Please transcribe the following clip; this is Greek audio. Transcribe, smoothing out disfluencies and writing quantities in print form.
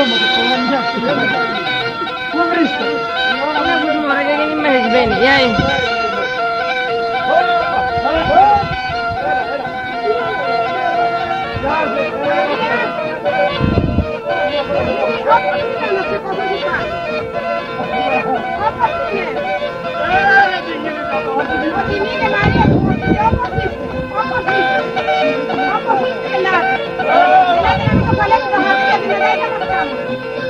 στόμα του, Παναγιά σου. Πού βρίσκεται? Δεν ακούς μωρέ και δεν είμαι χεσμένη, γεια είναι. Ότι είναι Μαρία μου, όπως είσαι, όπως είσαι, ελάτε να μου το καλέσω τα μάτια, δηλαδή δεν θα μας κάνουμε.